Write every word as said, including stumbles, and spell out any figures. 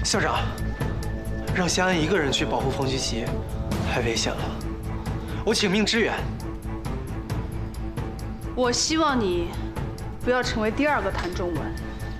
校长，让夏安一个人去保护冯菊琪，太危险了，我请命支援。 我希望你不要成为第二个谭仲文。